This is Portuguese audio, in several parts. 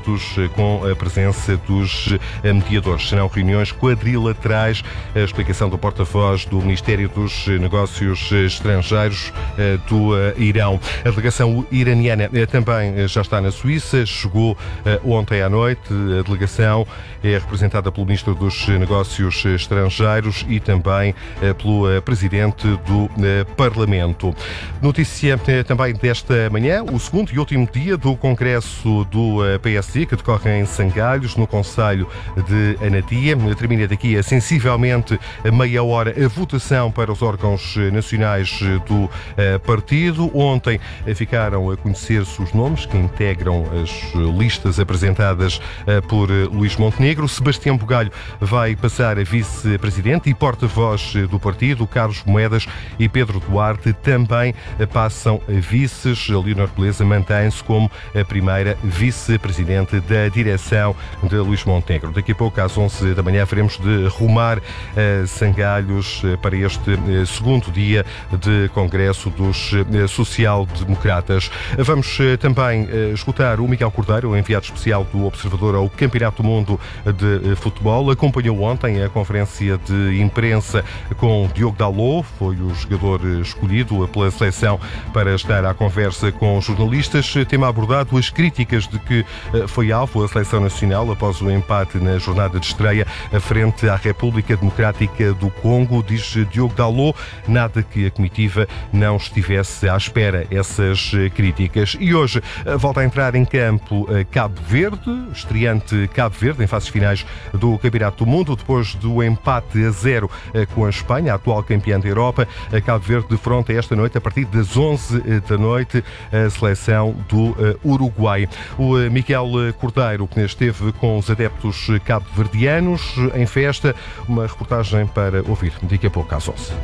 encontros com a presença dos mediadores. Serão reuniões quadrilaterais. A explicação do porta-voz do Ministério dos Negócios Estrangeiros do Irão. A delegação iraniana também já está na Suíça. Chegou ontem à noite. A delegação é representada pelo Ministro dos Negócios Estrangeiros e também pelo Presidente do Parlamento. Notícia também desta manhã, o segundo e último dia do Congresso do PSD, que decorre em Sangalhos, no concelho de Anadia. Termina daqui a sensivelmente meia hora a votação para os órgãos nacionais do partido. Ontem ficaram a conhecer-se os nomes que integram as listas apresentadas por Luís Montenegro. Sebastião Bugalho vai passar a vice-presidente e porta-voz do partido. Carlos Moedas e Pedro Duarte também passam a vices. Leonor Beleza mantém-se como a primeira vice-presidente da direção de Luís Montenegro. Daqui a pouco, às 11 da manhã, veremos de rumar a Sangalhos para este segundo dia de Congresso dos Social-Democratas. Vamos também escutar o Miguel Cordeiro, o enviado especial do Observador ao Campeonato do Mundo de Futebol. Acompanhou ontem a conferência de imprensa com Diogo Dalot, foi o jogador escolhido pela seleção para estar à conversa com jornalistas. Tema abordado as críticas de que foi alvo a seleção nacional após o empate na jornada de estreia frente à República Democrática do Congo. Diz Diogo Dalot, nada que a comitiva não estivesse à espera essas críticas. E hoje volta a entrar em campo Cabo Verde, estreante Cabo Verde em fases finais do Campeonato do Mundo, depois do empate a 0 com a Espanha, a atual campeã da Europa. Cabo Verde defronta esta noite, a partir das 11 da noite, a seleção do Uruguai. O Miguel Cordeiro esteve com os adeptos cabo-verdianos em festa. Uma reportagem para ouvir daqui a pouco às 11.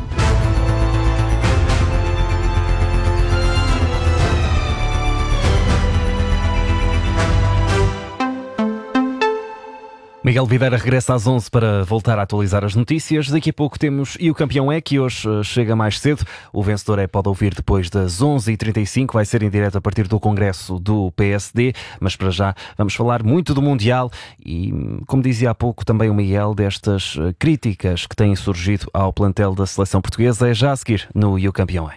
Miguel Videira regressa às 11 para voltar a atualizar as notícias. Daqui a pouco temos E o Campeão é, que hoje chega mais cedo. O vencedor pode ouvir depois das 11h35. Vai ser em direto a partir do Congresso do PSD. Mas para já vamos falar muito do Mundial e, como dizia há pouco também o Miguel, destas críticas que têm surgido ao plantel da seleção portuguesa. É já a seguir no E o Campeão é.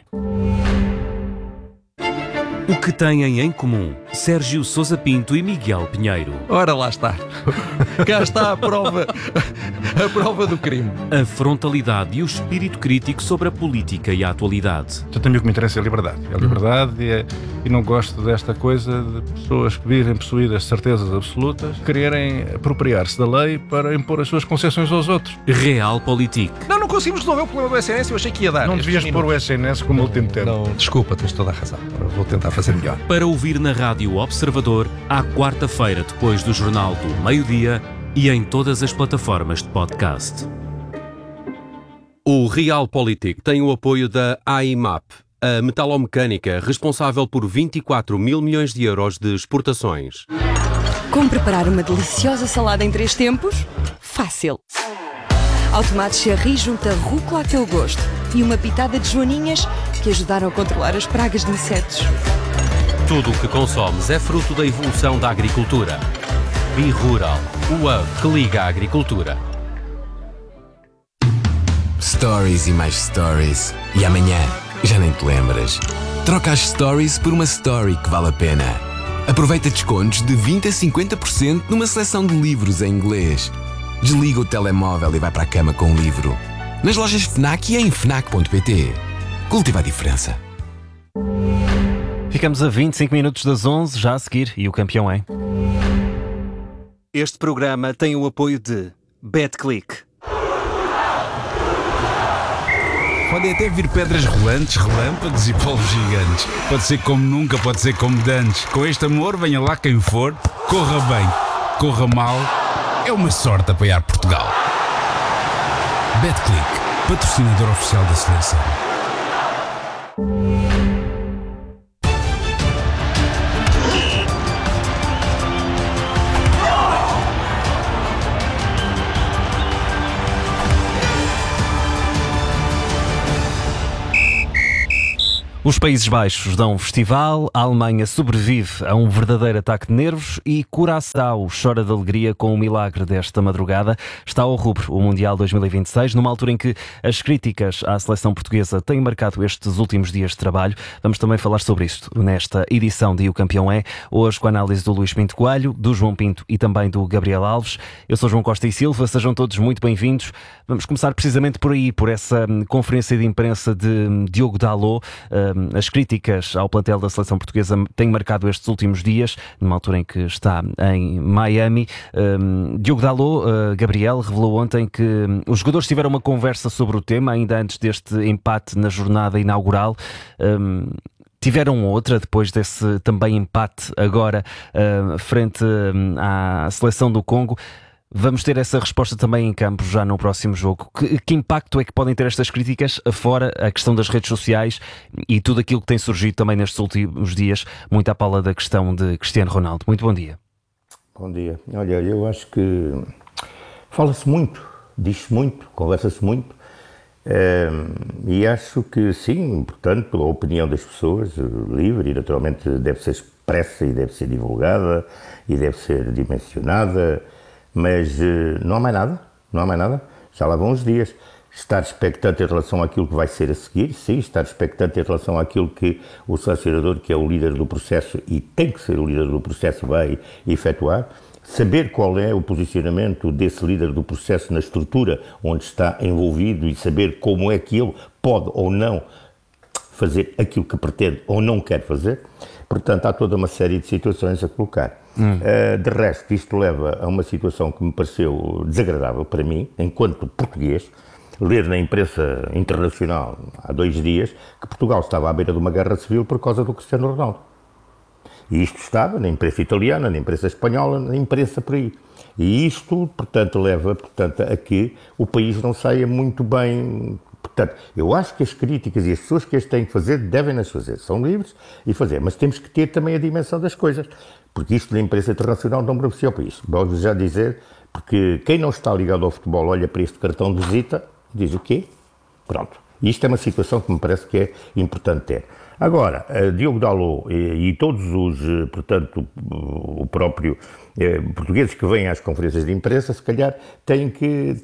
O que têm em comum Sérgio Sousa Pinto e Miguel Pinheiro? Ora, lá está. Cá está a prova do crime. A frontalidade e o espírito crítico sobre a política e a atualidade. Eu tenho o que me interessa é a liberdade. É a liberdade e não gosto desta coisa de pessoas que vivem possuídas de certezas absolutas, quererem apropriar-se da lei para impor as suas concessões aos outros. Realpolitik. Não conseguimos resolver o problema do SNS, eu achei que ia dar. Não devias pôr o SNS como último tempo. Não, desculpa, tens toda a razão. Vou tentar fazer melhor. Para ouvir na Rádio Observador, à quarta-feira depois do Jornal do Meio-Dia e em todas as plataformas de podcast. O Realpolitik tem o apoio da AIMAP, a metalomecânica responsável por 24 mil milhões de euros de exportações. Como preparar uma deliciosa salada em 3 tempos? Fácil! Ao tomate cherry junta rúcula a teu gosto e uma pitada de joaninhas que ajudaram a controlar as pragas de insetos. Tudo o que consomes é fruto da evolução da agricultura. BeRural, o hub que liga a agricultura. Stories e mais stories. E amanhã já nem te lembras. Troca as stories por uma story que vale a pena. Aproveita descontos de 20% a 50% numa seleção de livros em inglês. Desliga o telemóvel e vai para a cama com um livro. Nas lojas FNAC e em FNAC.pt. Cultiva a diferença. Ficamos a 25 minutos das 11, já a seguir, E o Campeão é. Este programa tem o apoio de BetClick. Podem até vir pedras rolantes, relâmpagos e polvos gigantes. Pode ser como nunca, pode ser como dantes. Com este amor, venha lá quem for, corra bem, corra mal. É uma sorte apoiar Portugal. BetClick, patrocinador oficial da seleção. Os Países Baixos dão um festival, a Alemanha sobrevive a um verdadeiro ataque de nervos e Curaçao chora de alegria com o milagre desta madrugada. Está ao rubro o Mundial 2026, numa altura em que as críticas à seleção portuguesa têm marcado estes últimos dias de trabalho. Vamos também falar sobre isto nesta edição de O Campeão É, hoje com a análise do Luís Pinto Coelho, do João Pinto e também do Gabriel Alves. Eu sou João Costa e Silva, sejam todos muito bem-vindos. Vamos começar precisamente por aí, por essa conferência de imprensa de Diogo Dalot. As críticas ao plantel da seleção portuguesa têm marcado estes últimos dias, numa altura em que está em Miami. Diogo Dalot, Gabriel, revelou ontem que os jogadores tiveram uma conversa sobre o tema, ainda antes deste empate na jornada inaugural. Tiveram outra depois desse também empate agora frente à seleção do Congo. Vamos ter essa resposta também em campo já no próximo jogo. Que impacto é que podem ter estas críticas, afora a questão das redes sociais e tudo aquilo que tem surgido também nestes últimos dias, muito à pala da questão de Cristiano Ronaldo? Muito bom dia. Bom dia. Olha, eu acho que fala-se muito, diz-se muito, conversa-se muito, e acho que sim, portanto, a opinião das pessoas, livre e naturalmente deve ser expressa e deve ser divulgada e deve ser dimensionada. Mas não há mais nada, já lá vão os dias. Estar expectante em relação àquilo que vai ser a seguir, sim, estar expectante em relação àquilo que o selecionador, que é o líder do processo e tem que ser o líder do processo, vai efetuar, saber qual é o posicionamento desse líder do processo na estrutura onde está envolvido e saber como é que ele pode ou não fazer aquilo que pretende ou não quer fazer. Portanto, há toda uma série de situações a colocar. De resto, isto leva a uma situação que me pareceu desagradável para mim, enquanto português, ler na imprensa internacional há 2 dias que Portugal estava à beira de uma guerra civil por causa do Cristiano Ronaldo. E isto estava na imprensa italiana, na imprensa espanhola, na imprensa por aí. E isto, portanto, leva a que o país não saia muito bem. Portanto, eu acho que as críticas e as pessoas que as têm que fazer devem-nas fazer, são livres e fazer, mas temos que ter também a dimensão das coisas, porque isto da imprensa internacional não beneficia o país. Vou já dizer, porque quem não está ligado ao futebol olha para este cartão de visita e diz o quê? Pronto. Isto é uma situação que me parece que é importante ter. Agora, Diogo Dalot e todos os, portanto, o próprio portugueses que vêm às conferências de imprensa, se calhar têm que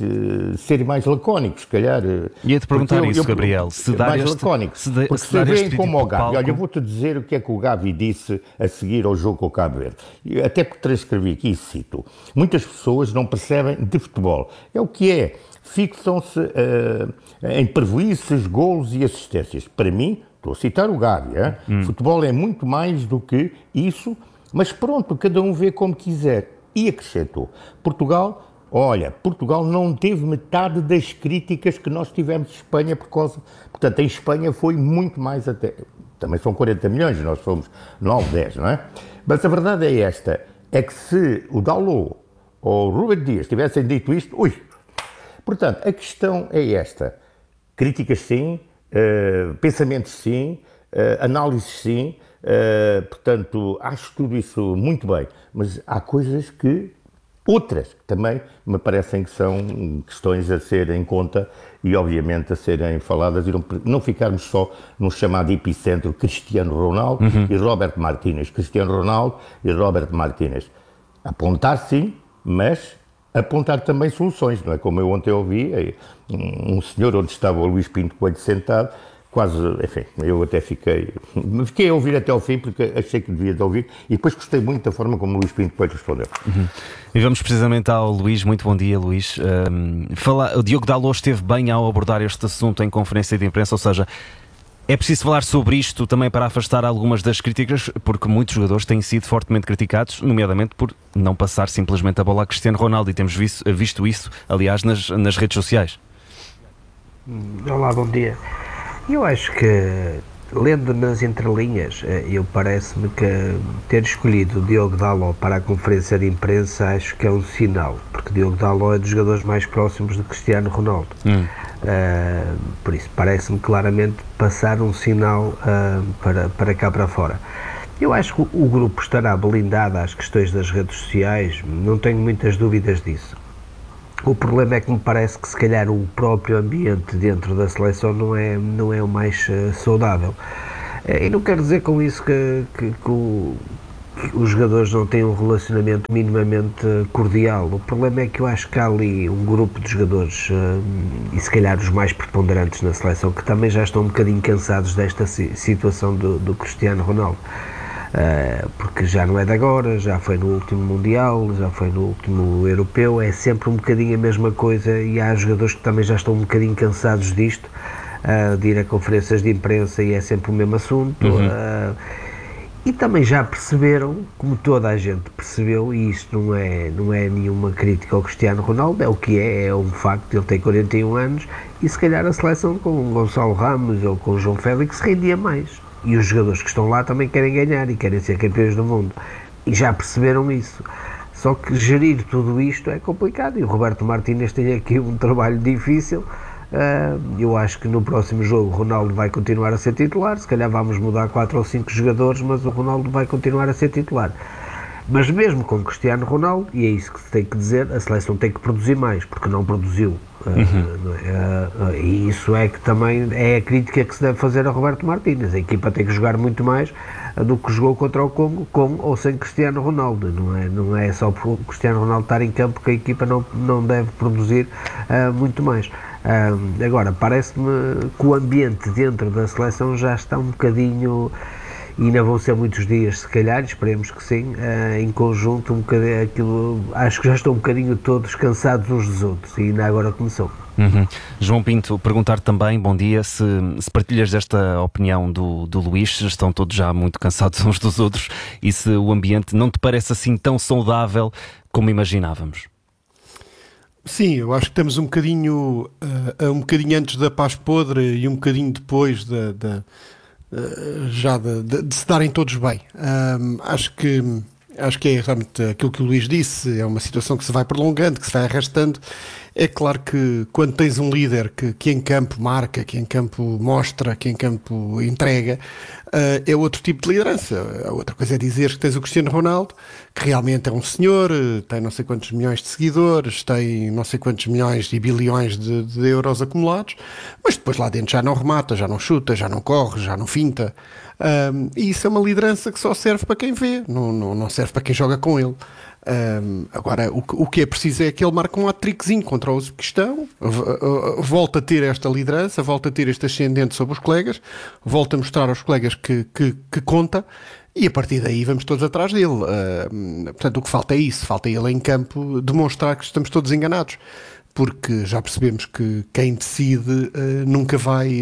ser mais lacónicos, se calhar. Ia-te perguntar isso, Gabriel, se dá mais lacónicos, porque se veem como o Gavi. Olha, eu vou-te dizer o que é que o Gavi disse a seguir ao jogo com o Cabo Verde. Até porque transcrevi aqui e cito. Muitas pessoas não percebem de futebol. É o que é. Fixam-se em prejuízos, golos e assistências. Para mim, estou a citar o Gavi, futebol é muito mais do que isso, mas pronto, cada um vê como quiser. E acrescentou, Portugal não teve metade das críticas que nós tivemos de Espanha por causa... Portanto, em Espanha foi muito mais até... Também são 40 milhões, nós somos 9, 10, não é? Mas a verdade é esta, é que se o Dalot ou o Rúben Dias tivessem dito isto, Portanto, a questão é esta, críticas sim, pensamentos sim, análises sim, portanto, acho tudo isso muito bem, mas há coisas que, outras que também me parecem que são questões a ser em conta e obviamente a serem faladas e não ficarmos só no chamado epicentro Cristiano Ronaldo e Roberto Martínez. Cristiano Ronaldo e Roberto Martínez. Apontar sim, mas apontar também soluções, não é? Como eu ontem ouvi, um senhor onde estava o Luís Pinto Coelho sentado, quase, enfim, eu até fiquei a ouvir até ao fim, porque achei que devia de ouvir, e depois gostei muito da forma como o Luís Pinto Coelho respondeu. E vamos precisamente ao Luís. Muito bom dia, Luís. O Diogo Dalot esteve bem ao abordar este assunto em conferência de imprensa, ou seja, é preciso falar sobre isto também para afastar algumas das críticas, porque muitos jogadores têm sido fortemente criticados, nomeadamente por não passar simplesmente a bola a Cristiano Ronaldo, e temos visto isso, aliás, nas redes sociais. Olá, bom dia. Eu acho que, lendo nas entrelinhas, parece-me que ter escolhido o Diogo Dalot para a conferência de imprensa acho que é um sinal, porque Diogo Dalot é dos jogadores mais próximos de Cristiano Ronaldo. Por isso, parece-me claramente passar um sinal para cá para fora. Eu acho que o grupo estará blindado às questões das redes sociais, não tenho muitas dúvidas disso. O problema é que me parece que se calhar o próprio ambiente dentro da seleção não é o mais saudável. E não quero dizer com isso que os jogadores não têm um relacionamento minimamente cordial. O problema é que eu acho que há ali um grupo de jogadores, e se calhar os mais preponderantes na seleção, que também já estão um bocadinho cansados desta situação do Cristiano Ronaldo. Porque já não é de agora, já foi no último Mundial, já foi no último Europeu, é sempre um bocadinho a mesma coisa, e há jogadores que também já estão um bocadinho cansados disto, de ir a conferências de imprensa e é sempre o mesmo assunto. E também já perceberam, como toda a gente percebeu, e isto não é nenhuma crítica ao Cristiano Ronaldo, é o que é um facto, ele tem 41 anos, e se calhar a seleção com o Gonçalo Ramos ou com o João Félix rendia mais. E os jogadores que estão lá também querem ganhar e querem ser campeões do mundo. E já perceberam isso. Só que gerir tudo isto é complicado, e o Roberto Martínez tem aqui um trabalho difícil. Eu acho que no próximo jogo o Ronaldo vai continuar a ser titular, se calhar vamos mudar 4 ou 5 jogadores, mas o Ronaldo vai continuar a ser titular. Mas mesmo com o Cristiano Ronaldo, e é isso que se tem que dizer, a seleção tem que produzir mais, porque não produziu. E isso é que também é a crítica que se deve fazer a Roberto Martínez. A equipa tem que jogar muito mais do que jogou contra o Congo, com ou sem Cristiano Ronaldo. Não é só por o Cristiano Ronaldo estar em campo que a equipa não deve produzir muito mais. Agora, parece-me que o ambiente dentro da seleção já está um bocadinho, e ainda vão ser muitos dias, se calhar, esperemos que sim, em conjunto, um bocadinho, aquilo, acho que já estão um bocadinho todos cansados uns dos outros, e ainda agora começou. João Pinto, perguntar também, bom dia, se partilhas desta opinião do Luís, estão todos já muito cansados uns dos outros, e se o ambiente não te parece assim tão saudável como imaginávamos? Sim, eu acho que estamos um bocadinho antes da paz podre e um bocadinho depois de se darem todos bem. Acho que é realmente aquilo que o Luís disse, é uma situação que se vai prolongando, que se vai arrastando. É claro que quando tens um líder que em campo marca, que em campo mostra, que em campo entrega, é outro tipo de liderança. A outra coisa é dizer que tens o Cristiano Ronaldo, que realmente é um senhor, tem não sei quantos milhões de seguidores, tem não sei quantos milhões e bilhões de euros acumulados, mas depois lá dentro já não remata, já não chuta, já não corre, já não finta. E isso é uma liderança que só serve para quem vê, não serve para quem joga com ele. Agora, o que é preciso é que ele marque um hat-trickzinho contra o Uzbequistão, volta a ter esta liderança, volta a ter este ascendente sobre os colegas, volta a mostrar aos colegas que conta, e a partir daí vamos todos atrás dele. Portanto, o que falta é isso, falta ele em campo demonstrar que estamos todos enganados, porque já percebemos que quem decide nunca vai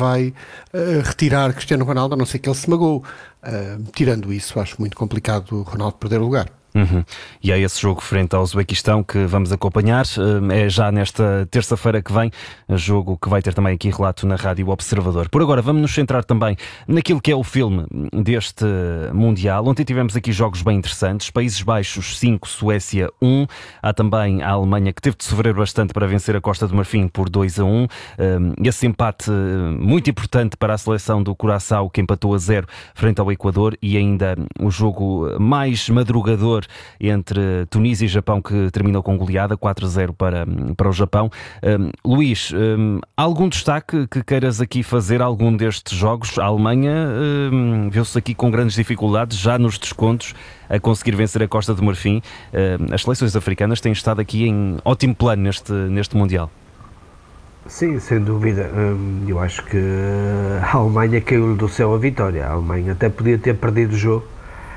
retirar Cristiano Ronaldo, a não ser que ele se magoe. Tirando isso, acho muito complicado o Ronaldo perder o lugar. E é esse jogo frente ao Uzbequistão que vamos acompanhar, é já nesta terça-feira que vem, jogo que vai ter também aqui relato na Rádio Observador. Por agora vamos nos centrar também naquilo que é o filme deste Mundial. Ontem tivemos aqui jogos bem interessantes, Países Baixos 5, Suécia 1, há também a Alemanha que teve de sofrer bastante para vencer a Costa do Marfim por 2-1, esse empate muito importante para a seleção do Curaçao, que empatou a 0 frente ao Equador, e ainda o jogo mais madrugador entre Tunísia e Japão, que terminou com goleada 4-0 para o Japão. Luís, algum destaque que queiras aqui fazer a algum destes jogos? A Alemanha viu-se aqui com grandes dificuldades, já nos descontos, a conseguir vencer a Costa do Marfim. As seleções africanas têm estado aqui em ótimo plano neste Mundial. Sim, sem dúvida. Eu acho que a Alemanha caiu-lhe do céu a vitória. A Alemanha até podia ter perdido o jogo,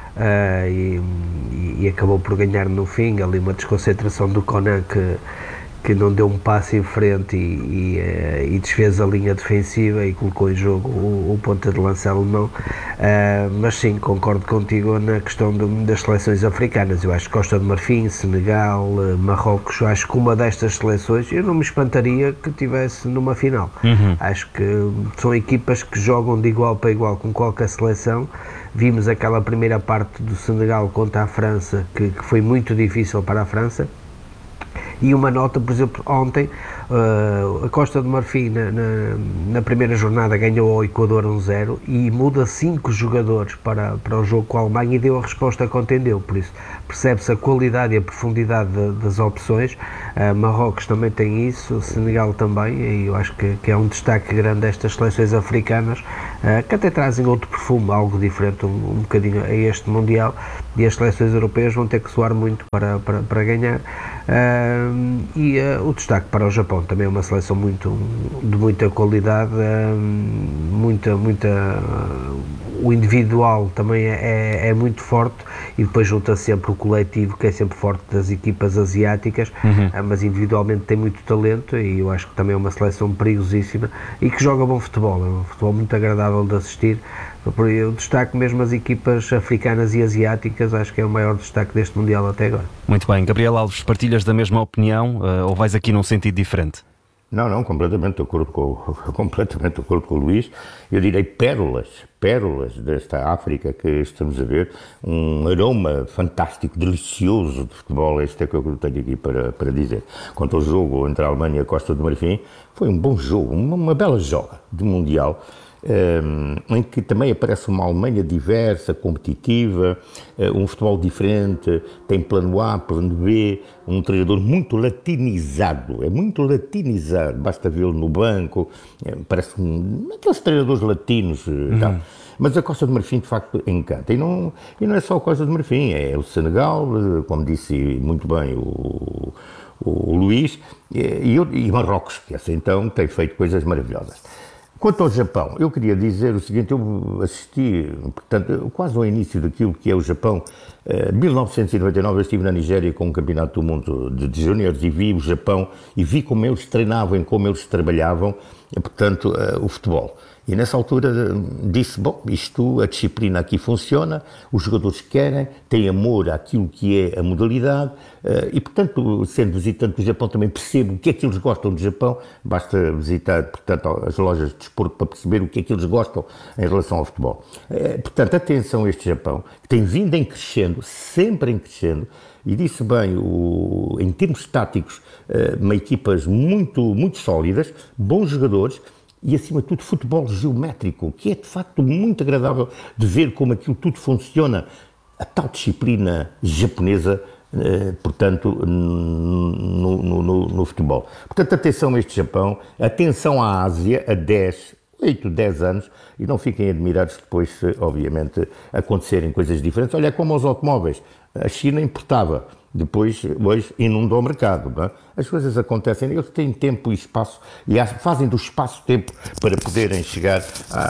e acabou por ganhar no fim, ali uma desconcentração do Conan que não deu um passo em frente e desfez a linha defensiva e colocou em jogo o ponta de lança alemão. Mas sim, concordo contigo na questão das seleções africanas. Eu acho que Costa do Marfim, Senegal, Marrocos, eu acho que uma destas seleções, eu não me espantaria que tivesse numa final. Acho que são equipas que jogam de igual para igual com qualquer seleção. Vimos aquela primeira parte do Senegal contra a França, que foi muito difícil para a França, E uma nota, por exemplo, ontem a Costa do Marfim na primeira jornada ganhou ao Equador 1-0 e muda 5 jogadores para o jogo com a Alemanha e deu a resposta que entendeu, por isso percebe-se a qualidade e a profundidade das opções. Marrocos também tem isso, Senegal também, e eu acho que é um destaque grande destas seleções africanas, que até trazem outro perfume, algo diferente um bocadinho a este Mundial, e as seleções europeias vão ter que suar muito para ganhar. O destaque para o Japão, também é uma seleção de muita qualidade, o individual também é muito forte, e depois junta sempre o coletivo, que é sempre forte, das equipas asiáticas, mas individualmente tem muito talento, e eu acho que também é uma seleção perigosíssima e que joga bom futebol, é um futebol muito agradável de assistir. Eu destaco mesmo as equipas africanas e asiáticas, acho que é o maior destaque deste Mundial até agora. Muito bem, Gabriel Alves, partilhas da mesma opinião ou vais aqui num sentido diferente? Não, completamente de acordo com o Luís. Eu direi pérolas desta África que estamos a ver, um aroma fantástico, delicioso de futebol, este é que eu tenho aqui para dizer. Quanto ao jogo entre a Alemanha e a Costa do Marfim, foi um bom jogo, uma bela joga de Mundial, em que também aparece uma Alemanha diversa, competitiva, um futebol diferente, tem plano A, plano B, um treinador muito latinizado, basta vê-lo no banco, parece aqueles treinadores latinos, mas a Costa do Marfim de facto encanta, e não é só a Costa do Marfim, é o Senegal, como disse muito bem o Luís, e Marrocos, que essa então tem feito coisas maravilhosas. Quanto ao Japão, eu queria dizer o seguinte, eu assisti, portanto, quase ao início daquilo que é o Japão. Em 1999 eu estive na Nigéria com o Campeonato do Mundo de Júniores e vi o Japão e vi como eles treinavam, como eles trabalhavam, portanto, o futebol. E nessa altura disse, a disciplina aqui funciona, os jogadores querem, têm amor àquilo que é a modalidade e, portanto, sendo visitante do Japão, também percebo o que é que eles gostam do Japão, basta visitar, portanto, as lojas de desporto para perceber o que é que eles gostam em relação ao futebol. Portanto, atenção a este Japão, que tem vindo em crescendo, sempre em crescendo, e disse bem, em termos táticos, equipas muito sólidas, bons jogadores, e acima de tudo futebol geométrico, que é de facto muito agradável de ver como aquilo tudo funciona, a tal disciplina japonesa, portanto, no futebol. Portanto, atenção a este Japão, atenção à Ásia, a 8, 10 anos, e não fiquem admirados depois se, obviamente, acontecerem coisas diferentes. Olha, como aos automóveis, a China importava, depois, hoje, inundou o mercado. Não é? As coisas acontecem, eles têm tempo e espaço, e fazem do espaço-tempo para poderem chegar,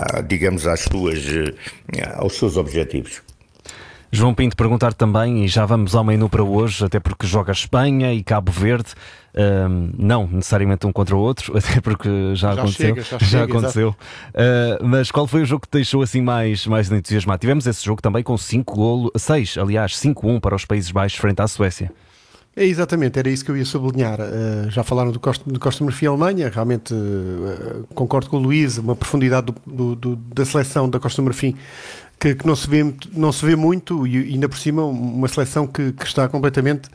aos seus objetivos. João Pinto, perguntar também, e já vamos ao menu para hoje, até porque joga Espanha e Cabo Verde, não necessariamente um contra o outro, até porque já aconteceu. Mas qual foi o jogo que te deixou assim mais entusiasmado? Tivemos esse jogo também com 5-1 para os Países Baixos frente à Suécia. É exatamente, era isso que eu ia sublinhar. Já falaram do Costa do Marfim e Alemanha, realmente concordo com o Luís, uma profundidade da seleção da Costa do Marfim que não se vê muito, e ainda por cima uma seleção que está completamente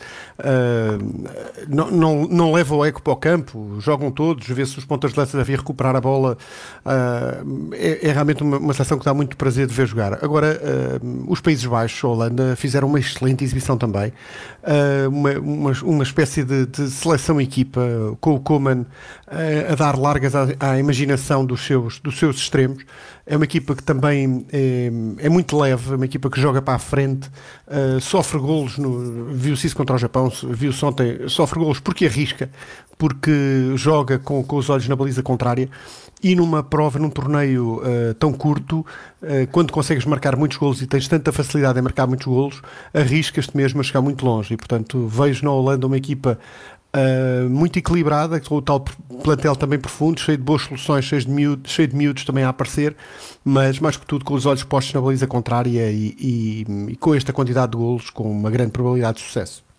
não leva o eco para o campo, jogam todos, vê-se os pontas de lança a vir recuperar a bola, é realmente uma seleção que dá muito prazer de ver jogar. Agora, os Países Baixos, a Holanda, fizeram uma excelente exibição também, uma espécie de seleção-equipa, com o Koeman a dar largas à imaginação dos seus extremos. É uma equipa que também é muito leve, é uma equipa que joga para a frente, sofre golos, viu-se isso contra o Japão, viu-se ontem, sofre golos porque arrisca, porque joga com os olhos na baliza contrária, e numa prova, num torneio tão curto, quando consegues marcar muitos golos e tens tanta facilidade em marcar muitos golos, arriscas-te mesmo a chegar muito longe, e portanto vejo na Holanda uma equipa muito equilibrada, com o tal plantel também profundo, cheio de boas soluções, cheio de miúdos também a aparecer, mas mais que tudo com os olhos postos na baliza contrária e com esta quantidade de golos, com uma grande probabilidade de sucesso.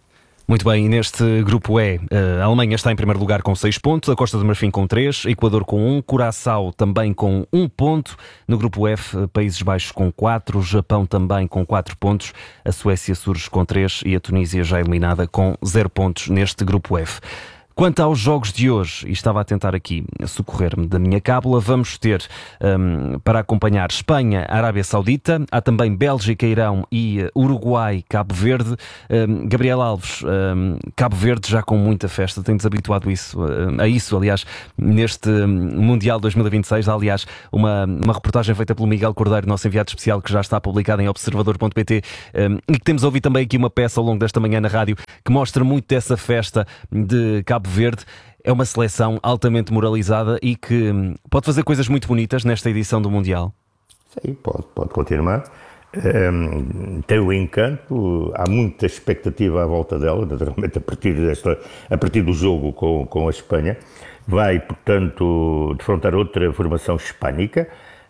Muito bem, e neste grupo E, a Alemanha está em primeiro lugar com 6 pontos, a Costa do Marfim com 3, Equador com 1, Curaçao também com 1 ponto. No grupo F, Países Baixos com 4, Japão também com 4 pontos, a Suécia surge com 3 e a Tunísia já eliminada com 0 pontos neste grupo F. Quanto aos jogos de hoje, e estava a tentar aqui socorrer-me da minha cábula, vamos ter para acompanhar Espanha, Arábia Saudita, há também Bélgica, Irão e Uruguai, Cabo Verde. Gabriel Alves, Cabo Verde já com muita festa, tem-nos habituado a isso, aliás, neste Mundial 2026. Há, aliás, uma reportagem feita pelo Miguel Cordeiro, nosso enviado especial, que já está publicada em observador.pt, e que temos ouvido também aqui uma peça ao longo desta manhã na rádio, que mostra muito dessa festa de Cabo Verde. É uma seleção altamente moralizada e que pode fazer coisas muito bonitas nesta edição do Mundial. Sim, pode continuar. Tem o encanto, há muita expectativa à volta dela, naturalmente a partir do jogo com a Espanha. Vai, portanto, defrontar outra formação hispânica.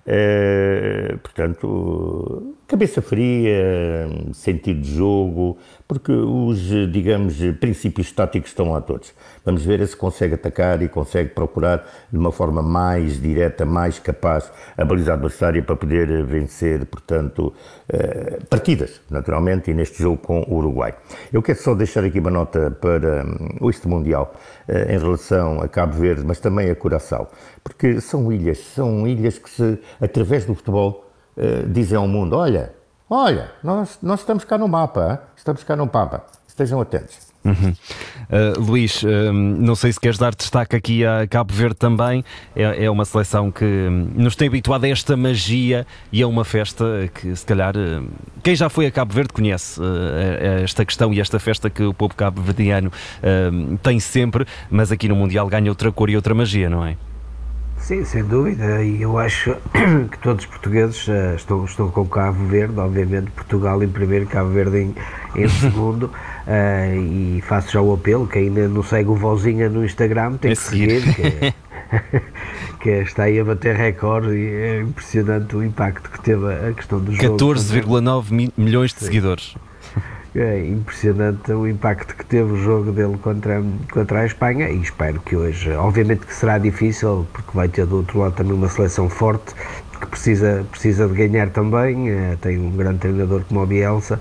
Portanto, cabeça fria, sentido de jogo, porque os, digamos, princípios táticos estão lá todos. Vamos ver se consegue atacar e consegue procurar de uma forma mais direta, mais capaz a baliza adversária para poder vencer, portanto, partidas, naturalmente, e neste jogo com o Uruguai. Eu quero só deixar aqui uma nota para este Mundial em relação a Cabo Verde, mas também a Curaçao, porque são ilhas que se, através do futebol, dizem ao mundo, olha, nós estamos cá no mapa, estejam atentos. Luís, não sei se queres dar destaque aqui a Cabo Verde também. É uma seleção que nos tem habituado a esta magia e é uma festa que, se calhar, quem já foi a Cabo Verde conhece esta questão e esta festa que o povo cabo-verdiano tem sempre, mas aqui no Mundial ganha outra cor e outra magia, não é? Sim, sem dúvida, e eu acho que todos os portugueses estão com Cabo Verde, obviamente Portugal em primeiro, Cabo Verde em segundo, e faço já o apelo, que ainda não segue o Vozinha no Instagram, tem que seguir, que está aí a bater recorde, e é impressionante o impacto que teve a questão do jogo. 14,9 milhões de seguidores. É impressionante o impacto que teve o jogo dele contra a Espanha, e espero que hoje, obviamente que será difícil, porque vai ter do outro lado também uma seleção forte, que precisa de ganhar também, tem um grande treinador como o Bielsa,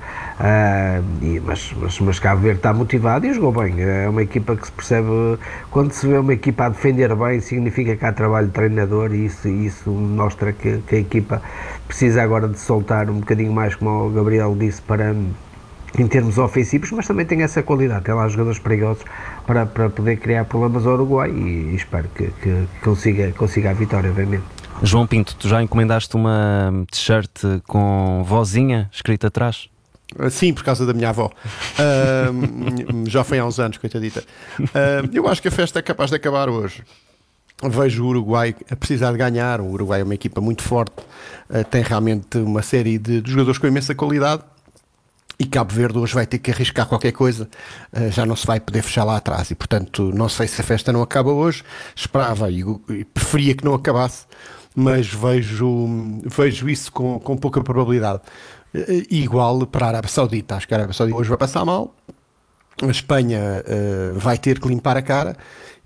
mas Cabo Verde está motivado e jogou bem. É uma equipa que se percebe, quando se vê uma equipa a defender bem, significa que há trabalho de treinador, e isso mostra que a equipa precisa agora de soltar um bocadinho mais, como o Gabriel disse, em termos ofensivos, mas também tem essa qualidade, tem lá jogadores perigosos para poder criar problemas ao Uruguai, e espero que consiga a vitória, obviamente. João Pinto, tu já encomendaste uma t-shirt com Vozinha escrita atrás? Sim, por causa da minha avó. Já foi há uns anos, coitadita. Eu acho que a festa é capaz de acabar hoje. Vejo o Uruguai a precisar de ganhar. O Uruguai é uma equipa muito forte, tem realmente uma série de jogadores com imensa qualidade. E Cabo Verde hoje vai ter que arriscar qualquer coisa, já não se vai poder fechar lá atrás, e portanto não sei se a festa não acaba hoje. Esperava e preferia que não acabasse, mas vejo isso com pouca probabilidade. Igual para a Arábia Saudita, acho que a Arábia Saudita hoje vai passar mal, a Espanha vai ter que limpar a cara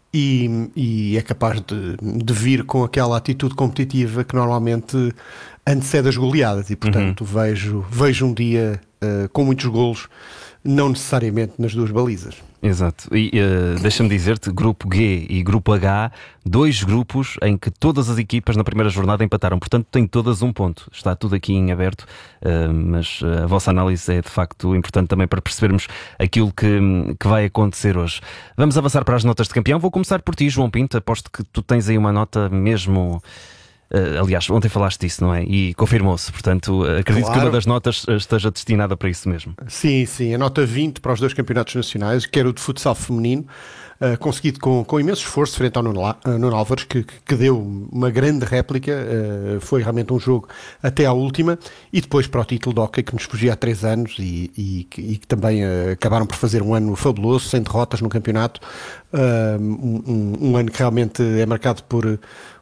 e é capaz de vir com aquela atitude competitiva que normalmente antecede as goleadas, e portanto vejo um dia com muitos golos, não necessariamente nas duas balizas. Exato, e deixa-me dizer-te, Grupo G e Grupo H, 2 grupos em que todas as equipas na primeira jornada empataram, portanto têm todas um ponto. Está tudo aqui em aberto, mas a vossa análise é de facto importante também para percebermos aquilo que vai acontecer hoje. Vamos avançar para as notas de campeão. Vou começar por ti, João Pinto. Aposto que tu tens aí uma nota mesmo... aliás, ontem falaste disso, não é? E confirmou-se, portanto, acredito que uma das notas esteja destinada para isso mesmo. Sim, a nota 20 para os 2 campeonatos nacionais, que era o de futsal feminino, conseguido com imenso esforço frente ao Nuno Álvares, que deu uma grande réplica, foi realmente um jogo até à última, e depois para o título de hóquei, que nos fugia há 3 anos e que também acabaram por fazer um ano fabuloso, sem derrotas no campeonato, um ano que realmente é marcado por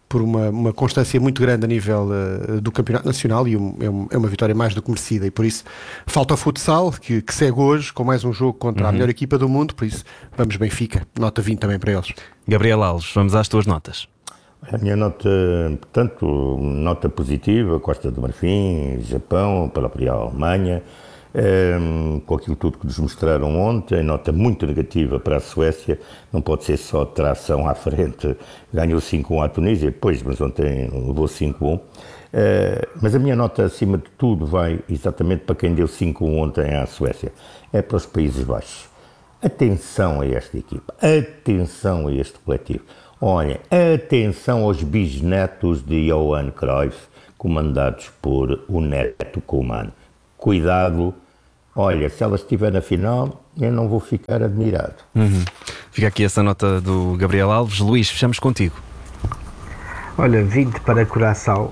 por uma constância muito grande a nível do Campeonato Nacional, e é uma vitória mais do que merecida, e por isso falta o futsal, que segue hoje com mais um jogo contra a melhor equipa do mundo, por isso vamos Benfica, nota 20 também para eles. Gabriel Alves, vamos às tuas notas. A minha nota, portanto, nota positiva, Costa do Marfim, Japão, própria Alemanha, com aquilo tudo que nos mostraram ontem, nota muito negativa para a Suécia, não pode ser só tração à frente, ganhou 5-1 à Tunísia, pois, mas ontem levou 5-1, mas a minha nota acima de tudo vai exatamente para quem deu 5-1 ontem à Suécia, é para os Países Baixos. Atenção a esta equipa, atenção a este coletivo. Olha, atenção aos bisnetos de Johan Cruyff, comandados por o neto Koeman. Cuidado, olha, se ela estiver na final, eu não vou ficar admirado. Fica aqui essa nota do Gabriel Alves. Luís, fechamos contigo. Olha, 20 para Curaçao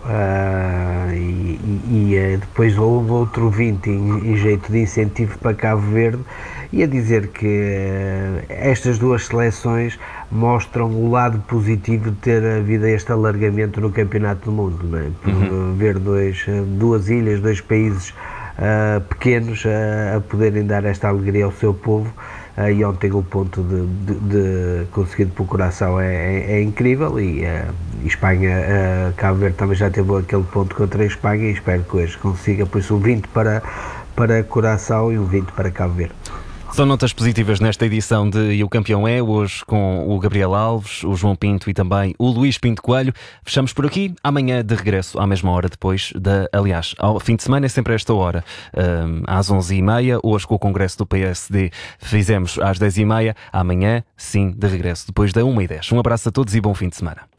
e depois houve outro 20 em jeito de incentivo para Cabo Verde, e a dizer que estas duas seleções mostram o lado positivo de ter havido este alargamento no Campeonato do Mundo, não é? Por ver duas ilhas, dois países pequenos a poderem dar esta alegria ao seu povo. E ontem o ponto de conseguido por Curaçao é incrível, e Espanha, Cabo Verde também já teve aquele ponto contra a Espanha, e espero que hoje consiga, por isso um 20 para Curaçao e um 20 para Cabo Verde. São notas positivas nesta edição de E o Campeão é, hoje com o Gabriel Alves, o João Pinto e também o Luís Pinto Coelho. Fechamos por aqui, amanhã de regresso, à mesma hora aliás, ao fim de semana é sempre a esta hora, às 11h30, hoje com o Congresso do PSD fizemos às 10h30, amanhã sim de regresso, depois da 1h10. Um abraço a todos e bom fim de semana.